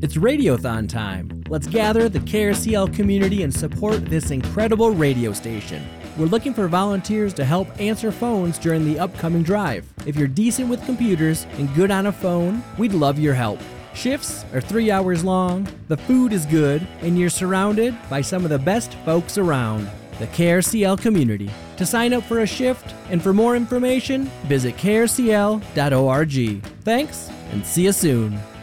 It's Radiothon time. Let's gather the KRCL community and support this incredible radio station. We're looking for volunteers to help answer phones during the upcoming drive. If you're decent with computers and good on a phone, we'd love your help. Shifts are 3 hours long, the food is good, and you're surrounded by some of the best folks around. The KRCL community. To sign up for a shift and for more information, visit krcl.org. Thanks, and see you soon.